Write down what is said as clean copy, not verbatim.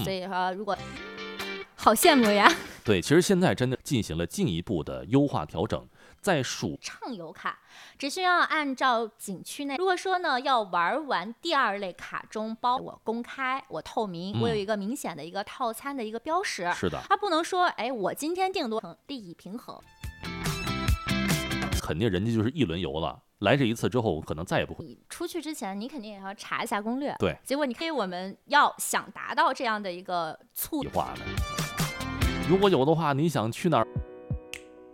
所以说如果好羡慕呀。 对，其实现在真的进行了进一步的优化调整，在畅游卡只需要按照景区内，如果说呢要玩完第二类卡中包我公开我透明，我有一个明显的一个套餐的一个标识， 是的， 它不能说哎我今天定多少利益平衡， 肯定人家就是一轮游了，来这一次之后可能再也不会。 你出去之前你肯定也要查一下攻略， 对， 结果你可以，我们要想达到这样的一个促化的，如果有的话，你想去哪儿？